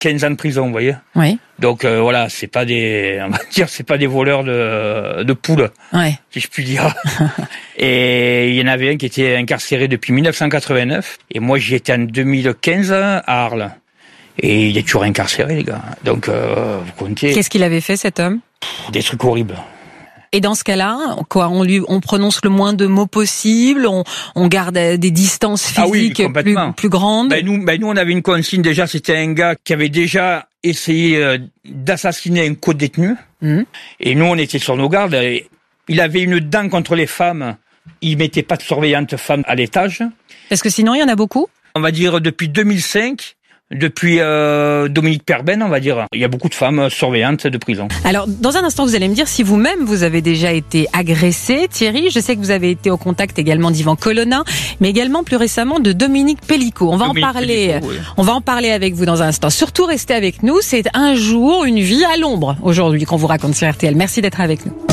15 ans de prison, vous voyez. Oui. Donc voilà, c'est pas des voleurs de poules, si je puis dire. Et il y en avait un qui était incarcéré depuis 1989, et moi j'y étais en 2015 à Arles. Et il est toujours incarcéré, les gars. Donc vous comptez. Qu'est-ce qu'il avait fait, cet homme ? Des trucs horribles. Et dans ce cas-là, quoi, on prononce le moins de mots possible, on garde des distances physiques plus grandes. Nous, on avait une consigne déjà. C'était un gars qui avait déjà essayé d'assassiner un co-détenu. Et nous, on était sur nos gardes. Il avait une dent contre les femmes. Il mettait pas de surveillante femme à l'étage. Parce que sinon, il y en a beaucoup. On va dire depuis 2005. Depuis Dominique Perben, on va dire, il y a beaucoup de femmes surveillantes de prison. Alors, dans un instant, vous allez me dire si vous-même, vous avez déjà été agressé. Thierry, je sais que vous avez été au contact également d'Yvan Colonna, mais également plus récemment de Dominique Pellicot. On va en parler avec vous dans un instant. Surtout, restez avec nous. C'est un jour, une vie à l'ombre aujourd'hui qu'on vous raconte sur RTL. Merci d'être avec nous.